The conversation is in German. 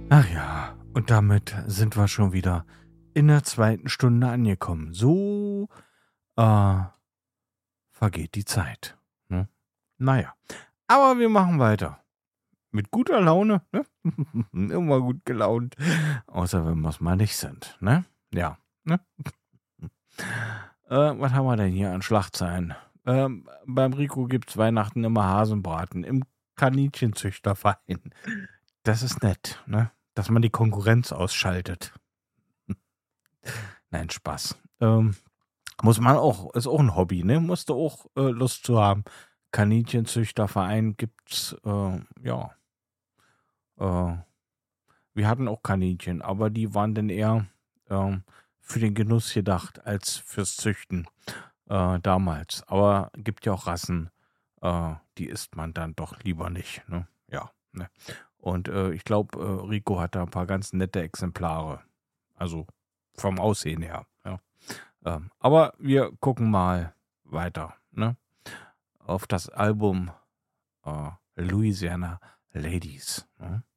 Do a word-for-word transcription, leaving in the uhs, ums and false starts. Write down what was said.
Ach ja, und damit sind wir schon wieder in der zweiten Stunde angekommen. So äh, vergeht die Zeit. Ne? Naja, aber wir machen weiter. Mit guter Laune, ne? Immer gut gelaunt. Außer wenn wir es mal nicht sind, ne? Ja, ne? äh, was haben wir denn hier an Schlagzeilen? Ähm, beim Rico gibt es Weihnachten immer Hasenbraten im Kaninchenzüchterverein. Das ist nett, ne? Dass man die Konkurrenz ausschaltet. Nein, Spaß. Ähm, muss man auch, ist auch ein Hobby, ne? Musste auch äh, Lust zu haben. Kaninchenzüchterverein gibt's, äh, ja. Äh, wir hatten auch Kaninchen, aber die waren dann eher ähm, für den Genuss gedacht als fürs Züchten äh, damals. Aber gibt ja auch Rassen, äh, die isst man dann doch lieber nicht, ne? Ja, ne? Und äh, ich glaube, äh, Rico hat da ein paar ganz nette Exemplare. Also vom Aussehen her, ja. Ähm, aber wir gucken mal weiter, ne? Auf das Album äh, Louisiana Ladies. Ne?